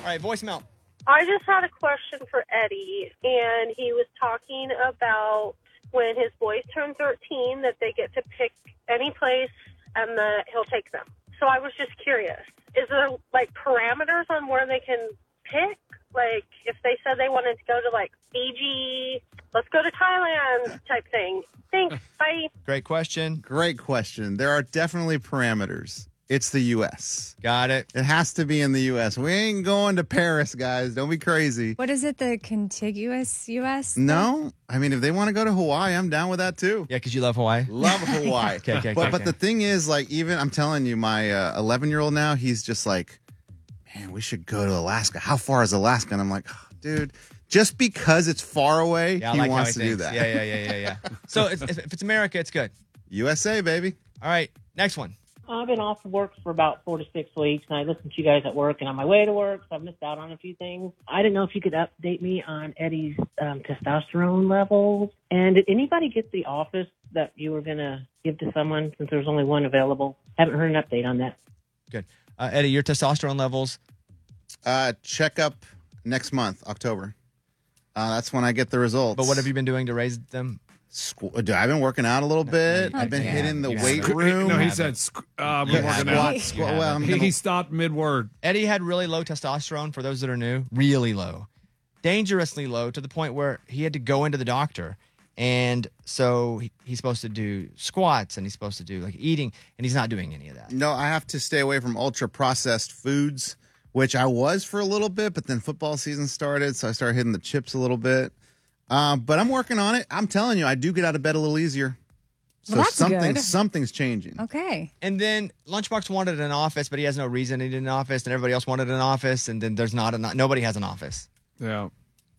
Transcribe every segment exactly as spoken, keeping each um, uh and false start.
right, voicemail. I just had a question for Eddie, and he was talking about when his boys turn thirteen that they get to pick any place and the, he'll take them. So I was just curious. Is there, like, parameters on where they can pick? Like, if they said they wanted to go to, like, Fiji, let's go to Thailand type thing. Thanks. Bye. Great question. Great question. There are definitely parameters. It's the U S Got it. It has to be in the U S We ain't going to Paris, guys. Don't be crazy. What is it, the contiguous U S? No. I mean, if they want to go to Hawaii, I'm down with that, too. Yeah, because you love Hawaii. Love Hawaii. okay, okay, but okay, but okay. the thing is, like, even, I'm telling you, my uh, eleven-year-old now, he's just like, man, we should go to Alaska. How far is Alaska? And I'm like, oh, dude, just because it's far away, Yeah, I he like wants how to he do thinks. that. Yeah, yeah, yeah, yeah, yeah. So if, if it's America, it's good. U S A, baby. All right, next one. I've been off of work for about four to six weeks, and I listen to you guys at work and on my way to work, so I've missed out on a few things. I didn't know if you could update me on Eddie's um, testosterone levels. And did anybody get the office that you were going to give to someone since there was only one available? Haven't heard an update on that. Good. Uh, Eddie, your testosterone levels? Uh, check up next month, October. Uh, that's when I get the results. But what have you been doing to raise them? Squ- Dude, I've been working out a little bit. I've been Yeah, hitting the you weight haven't. room. No, he said squ- uh, Yeah, working squat, out. squat. Well, I'm He, gonna- he stopped mid-word. Eddie had really low testosterone, for those that are new, really low. Dangerously low to the point where he had to go into the doctor. And so he, he's supposed to do squats and he's supposed to do like eating, and he's not doing any of that. No, I have to stay away from ultra processed foods, which I was for a little bit, but then football season started, so I started hitting the chips a little bit. Um, but I'm working on it. I'm telling you, I do get out of bed a little easier. So Well, that's something, good. something's changing. Okay. And then Lunchbox wanted an office, but he has no reason he needed an office, and everybody else wanted an office, and then there's not a nobody has an office. Yeah.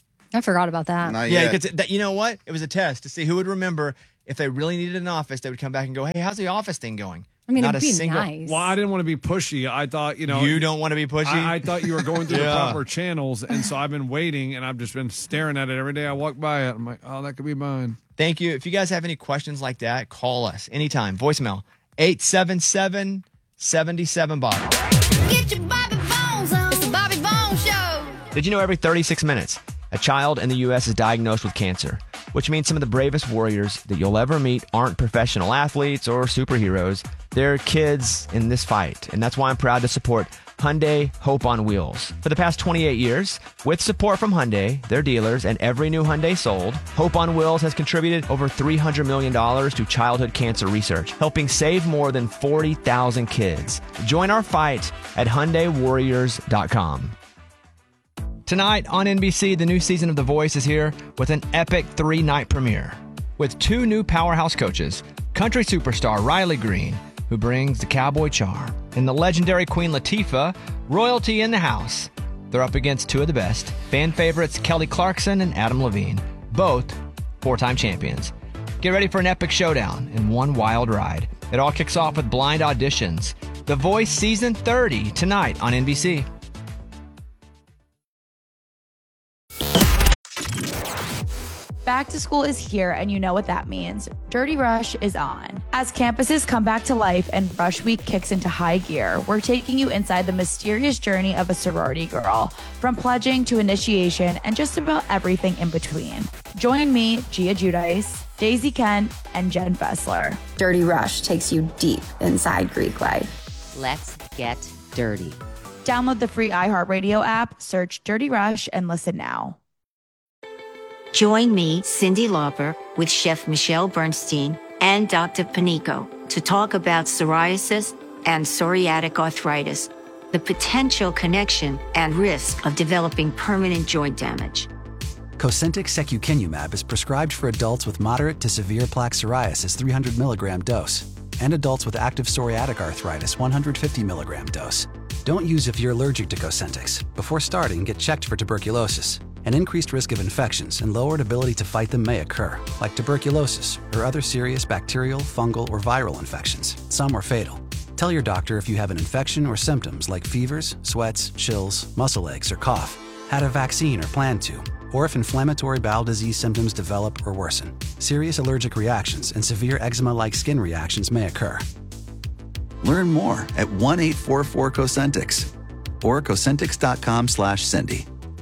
I forgot about that. Not Yeah, yet. because that, you know what? It was a test to see who would remember. If they really needed an office, they would come back and go, "Hey, how's the office thing going?" I mean, not it'd a be single. nice. Well, I didn't want to be pushy. I thought, you know. You don't want to be pushy. I, I thought you were going through Yeah. the proper channels, and so I've been waiting, and I've just been staring at it every day I walk by it. I'm like, oh, that could be mine. Thank you. If you guys have any questions like that, call us anytime. Voicemail eight seven seven, seven seven, Bobby. Get your Bobby Bones on. It's the Bobby Bones Show. Did you know every thirty-six minutes, a child in the U S is diagnosed with cancer, which means some of the bravest warriors that you'll ever meet aren't professional athletes or superheroes. They're kids in this fight, and that's why I'm proud to support Hyundai Hope on Wheels. For the past twenty-eight years, with support from Hyundai, their dealers, and every new Hyundai sold, Hope on Wheels has contributed over three hundred million dollars to childhood cancer research, helping save more than forty thousand kids. Join our fight at Hyundai Warriors dot com. Tonight on N B C, the new season of The Voice is here with an epic three-night premiere. With two new powerhouse coaches, country superstar Riley Green, who brings the cowboy charm, and the legendary Queen Latifah, royalty in the house. They're up against two of the best, fan favorites Kelly Clarkson and Adam Levine, both four-time champions. Get ready for an epic showdown and one wild ride. It all kicks off with blind auditions. The Voice Season thirty tonight on N B C. Back to school is here, and you know what that means. Dirty Rush is on. As campuses come back to life and Rush Week kicks into high gear, we're taking you inside the mysterious journey of a sorority girl, from pledging to initiation and just about everything in between. Join me, Gia Giudice, Daisy Kent, and Jen Fessler. Dirty Rush takes you deep inside Greek life. Let's get dirty. Download the free iHeartRadio app, search Dirty Rush, and listen now. Join me, Cyndi Lauper, with Chef Michelle Bernstein and Doctor Panico to talk about psoriasis and psoriatic arthritis, the potential connection and risk of developing permanent joint damage. Cosentyx secukinumab is prescribed for adults with moderate to severe plaque psoriasis three hundred milligram dose and adults with active psoriatic arthritis one hundred fifty milligram dose. Don't use if you're allergic to Cosentyx. Before starting, get checked for tuberculosis. An increased risk of infections and lowered ability to fight them may occur, like tuberculosis or other serious bacterial, fungal, or viral infections. Some are fatal. Tell your doctor if you have an infection or symptoms like fevers, sweats, chills, muscle aches, or cough, had a vaccine or plan to, or if inflammatory bowel disease symptoms develop or worsen. Serious allergic reactions and severe eczema-like skin reactions may occur. Learn more at one eight four four Cosentyx or Cosentix.com slash Cindy.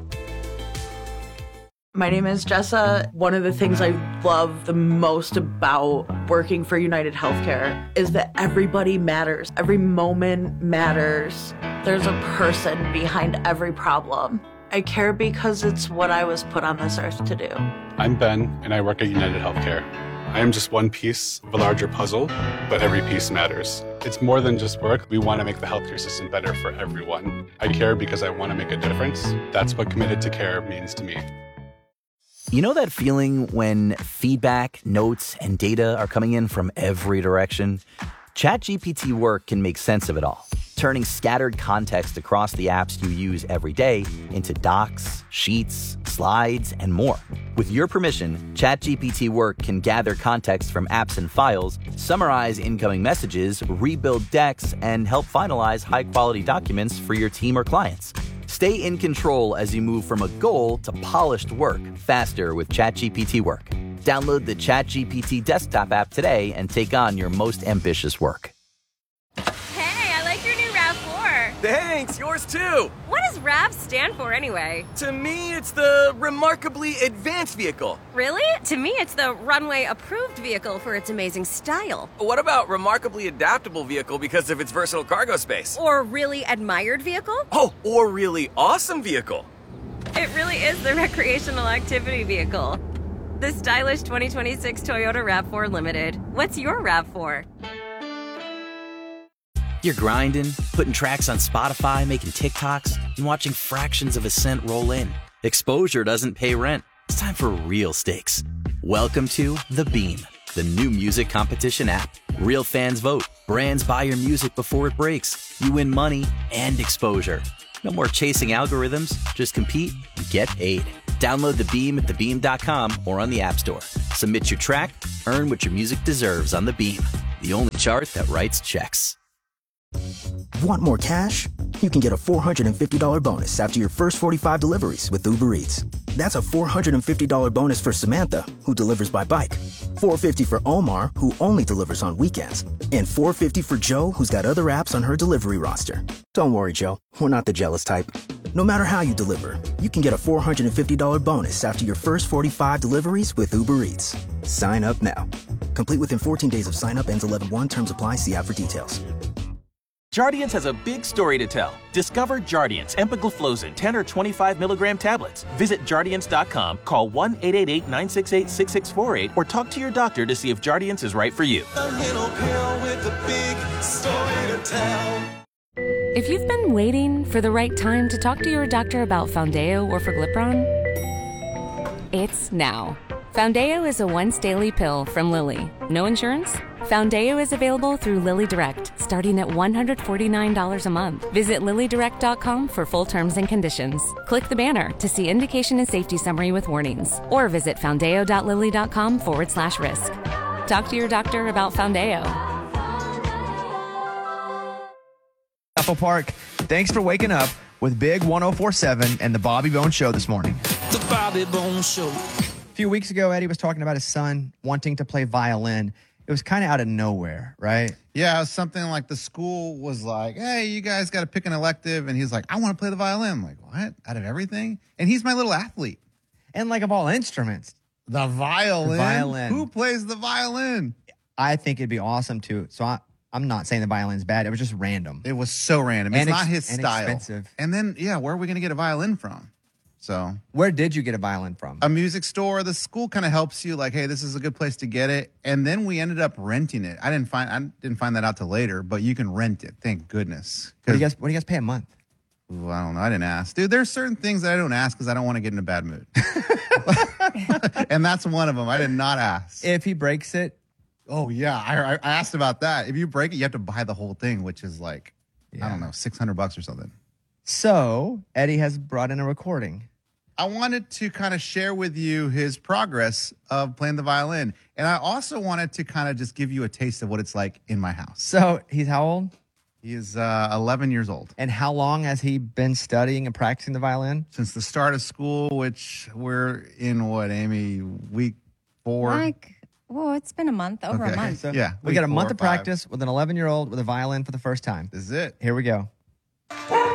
My name is Jessa. One of the things I love the most about working for United Healthcare is that everybody matters. Every moment matters. There's a person behind every problem. I care because it's what I was put on this earth to do. I'm Ben, and I work at United Healthcare. I am just one piece of a larger puzzle, but every piece matters. It's more than just work. We want to make the healthcare system better for everyone. I care because I want to make a difference. That's what committed to care means to me. You know that feeling when feedback, notes, and data are coming in from every direction? ChatGPT Work can make sense of it all, turning scattered context across the apps you use every day into docs, sheets, slides, and more. With your permission, ChatGPT Work can gather context from apps and files, summarize incoming messages, rebuild decks, and help finalize high-quality documents for your team or clients. Stay in control as you move from a goal to polished work faster with ChatGPT Work. Download the ChatGPT desktop app today and take on your most ambitious work. Hey, I like your new RAV four. Thanks, yours too. What does RAV stand for anyway? To me, it's the Remarkably Advanced Vehicle. Really? To me, it's the Runway Approved Vehicle for its amazing style. What about Remarkably Adaptable Vehicle because of its versatile cargo space? Or Really Admired Vehicle? Oh, or Really Awesome Vehicle. It really is the recreational activity vehicle. The stylish twenty twenty-six Toyota RAV four Limited. What's your RAV four? You're grinding, putting tracks on Spotify, making TikToks, and watching fractions of a cent roll in. Exposure doesn't pay rent. It's time for real stakes. Welcome to The Beam, the new music competition app. Real fans vote. Brands buy your music before it breaks. You win money and exposure. No more chasing algorithms. Just compete and get paid. Download The Beam at the beam dot com or on the App Store. Submit your track, earn what your music deserves on The Beam, the only chart that writes checks. Want more cash? You can get a four hundred fifty dollars bonus after your first forty-five deliveries with Uber Eats. That's a four hundred fifty dollars bonus for Samantha, who delivers by bike, four hundred fifty dollars for Omar, who only delivers on weekends, and four hundred fifty dollars for Joe, who's got other apps on her delivery roster. Don't worry, Joe, we're not the jealous type. No matter how you deliver, you can get a four hundred fifty dollars bonus after your first forty-five deliveries with Uber Eats. Sign up now. Complete within fourteen days of sign up. Ends eleven one. Terms apply. See app for details. Jardiance has a big story to tell. Discover Jardiance empagliflozin ten or twenty-five milligram tablets. Visit Jardiance dot com, call one eight eight eight, nine six eight, six six four eight, or talk to your doctor to see if Jardiance is right for you. A little pill with a big story to tell. If you've been waiting for the right time to talk to your doctor about Foundeo or Forglipron, it's now. Foundeo is a once-daily pill from Lilly. No insurance? Foundeo is available through Lilly Direct, starting at one hundred forty-nine dollars a month. Visit lilly direct dot com for full terms and conditions. Click the banner to see indication and safety summary with warnings, or visit foundeo dot lilly dot com forward slash risk. Talk to your doctor about Foundeo. Apple Park, thanks for waking up with Big one oh four point seven and the Bobby Bones Show this morning. The Bobby Bones Show. A few weeks ago, Eddie was talking about his son wanting to play violin. It was kind of out of nowhere, right? Yeah, it was something like the school was like, hey, you guys got to pick an elective. And he's like, I want to play the violin. I'm like, what? Out of everything? And he's my little athlete. And like of all instruments. The violin? The violin. Who plays the violin? I think it'd be awesome to. So I, I'm not saying the violin's bad. It was just random. It was so random. It's and not ex- his and style. Expensive. And then, yeah, where are we going to get a violin from? So, where did you get a violin from? A music store. The school kind of helps you, like, hey, this is a good place to get it. And then we ended up renting it. I didn't find I didn't find that out till later, but you can rent it. Thank goodness. What do you guys What do you guys pay a month? Ooh, I don't know. I didn't ask, dude. There's certain things that I don't ask because I don't want to get in a bad mood, and that's one of them. I did not ask. If he breaks it, oh yeah, I, I asked about that. If you break it, you have to buy the whole thing, which is like yeah. I don't know, six hundred bucks or something. So Eddie has brought in a recording. I wanted to kind of share with you his progress of playing the violin. And I also wanted to kind of just give you a taste of what it's like in my house. So he's how old? He is uh, eleven years old. And how long has he been studying and practicing the violin? Since the start of school, which we're in what, Amy, week four? Like, well, it's been a month, over okay. a month. So yeah, we got a month of practice with an eleven-year-old with a violin for the first time. This is it. Here we go.